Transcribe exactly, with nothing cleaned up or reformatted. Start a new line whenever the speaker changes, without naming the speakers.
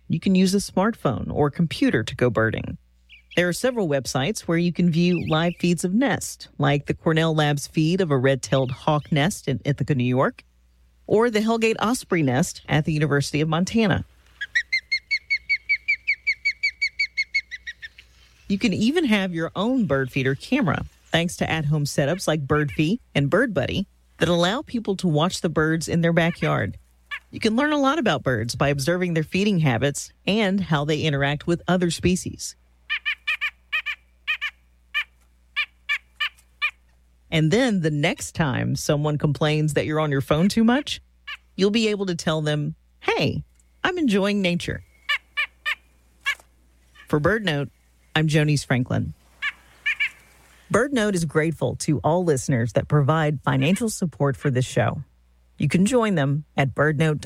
you can use a smartphone or computer to go birding. There are several websites where you can view live feeds of nests, like the Cornell Labs feed of a red-tailed hawk nest in Ithaca, New York, or the Hellgate Osprey nest at the University of Montana. You can even have your own bird feeder camera, thanks to at-home setups like BirdFeed and BirdBuddy that allow people to watch the birds in their backyard. You can learn a lot about birds by observing their feeding habits and how they interact with other species. And then the next time someone complains that you're on your phone too much, you'll be able to tell them, hey, I'm enjoying nature. For BirdNote, I'm Jonice Franklin. BirdNote is grateful to all listeners that provide financial support for this show. You can join them at birdnote.com